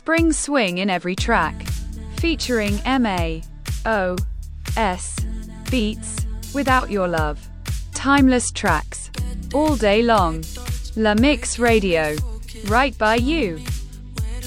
Spring swing in every track. Featuring M.A.O.S. beats, Without Your Love. Timeless tracks. All day long. La Mix Radio. Right by you.